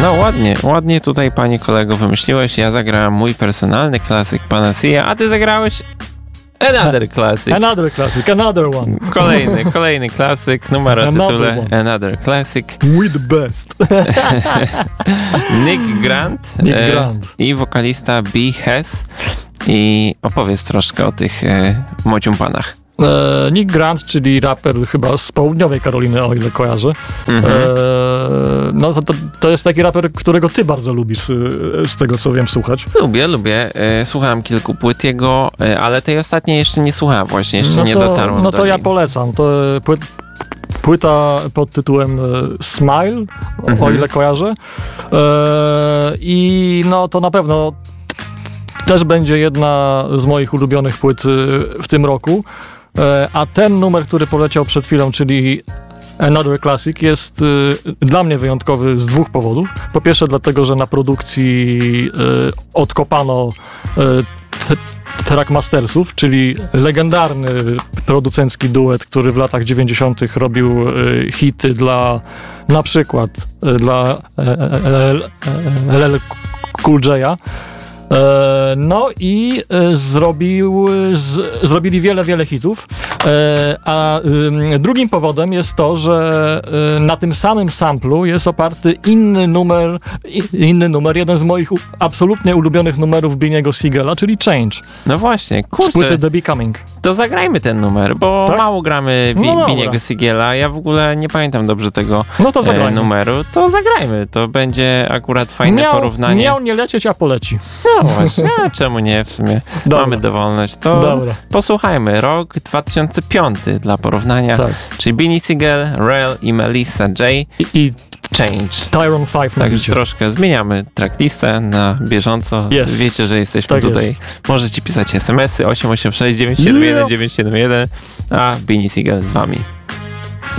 No ładnie tutaj, panie kolego, wymyśliłeś. Ja zagrałem mój personalny klasyk Panacea, a ty zagrałeś Another Classic. Another Classic, another one. Kolejny klasyk, numer o tytule Another Classic. We the best. Nick Grant i wokalista B. Hess. I opowiedz troszkę o tych mociumpanach. Nick Grant, czyli raper chyba z południowej Karoliny, o ile kojarzę. No to jest taki raper, którego ty bardzo lubisz, z tego co wiem, słuchać. Lubię. Słuchałem kilku płyt jego, ale tej ostatniej jeszcze nie słuchałem właśnie, jeszcze nie dotarłem do niej. Ja polecam. To płyta pod tytułem Smile, o ile kojarzę. I no to na pewno też będzie jedna z moich ulubionych płyt w tym roku. A ten numer, który poleciał przed chwilą, czyli Another Classic, jest dla mnie wyjątkowy z dwóch powodów. Po pierwsze dlatego, że na produkcji odkopano Trackmastersów, czyli legendarny producencki duet, który w latach 90. robił hity dla, na przykład dla LL Cool J'a. No i zrobili wiele hitów, a drugim powodem jest to, że na tym samym samplu jest oparty inny numer, jeden z moich absolutnie ulubionych numerów Beaniego Sigela, czyli Change. No właśnie, kurczę. Z płyty The Becoming. To zagrajmy ten numer, bo tak? Mało gramy Beaniego Sigela, ja w ogóle nie pamiętam dobrze tego numeru. To zagrajmy, to będzie akurat fajne porównanie. Miał nie lecieć, a poleci. No właśnie, czemu nie? W sumie mamy dowolność. To posłuchajmy. Rok 2005 dla porównania. Tak. Czyli Beanie Sigel, Rel i Melissa J. I Change. Tyron 5 na Także troszkę zmieniamy tracklistę na bieżąco. Yes. Wiecie, że jesteśmy tak tutaj. Jest. Możecie pisać SMS-y 886 971 971, a Beanie Sigel z wami.